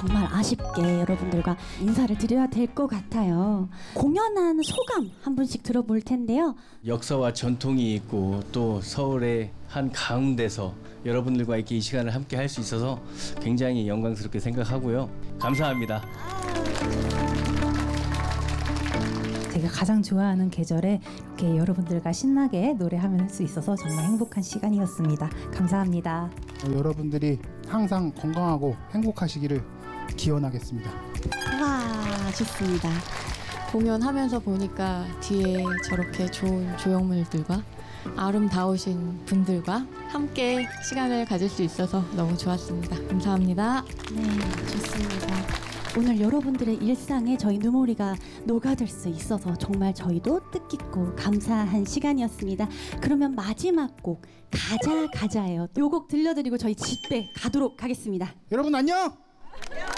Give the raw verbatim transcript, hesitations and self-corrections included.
정말 아쉽게 여러분들과 인사를 드려야 될 것 같아요. 공연한 소감 한 분씩 들어볼 텐데요. 역사와 전통이 있고 또 서울의 한 가운데서 여러분들과 이렇게 이 시간을 함께 할 수 있어서 굉장히 영광스럽게 생각하고요. 감사합니다. 제가 가장 좋아하는 계절에 이렇게 여러분들과 신나게 노래하면 할 수 있어서 정말 행복한 시간이었습니다. 감사합니다. 어, 여러분들이 항상 건강하고 행복하시기를 기원하겠습니다. 와, 좋습니다. 공연하면서 보니까 뒤에 저렇게 좋은 조형물들과 아름다우신 분들과 함께 시간을 가질 수 있어서 너무 좋았습니다. 감사합니다. 네, 좋습니다. 오늘 여러분들의 일상에 저희 누모리가 녹아들 수 있어서 정말 저희도 뜻깊고 감사한 시간이었습니다. 그러면 마지막 곡 가자 가자예요. 요 곡 들려드리고 저희 집에 가도록 하겠습니다. 여러분 안녕!